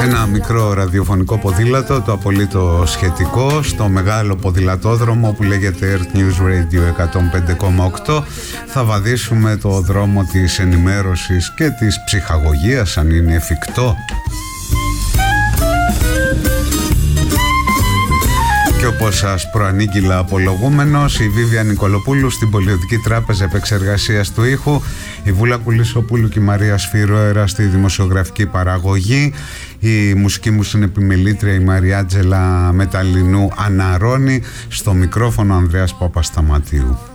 Ένα μικρό ραδιοφωνικό ποδήλατο, το απολύτως σχετικό, στο μεγάλο ποδηλατόδρομο που λέγεται Earth News Radio 105,8. Θα βαδίσουμε το δρόμο της ενημέρωσης και της ψυχαγωγίας, αν είναι εφικτό. Και όπως σας προανήγγειλα απολογούμενος, η Βίβια Νικολοπούλου στην Πολιτική Τράπεζα Επεξεργασίας του Ήχου, η Βούλα Κουλισσοπούλου και η Μαρία Σφυρόερα στη δημοσιογραφική παραγωγή, η μουσική μου συνεπιμελήτρια η Μαριάτζελα Μεταλλινού αναρώνει, στο μικρόφωνο Ανδρέας Παπασταματίου.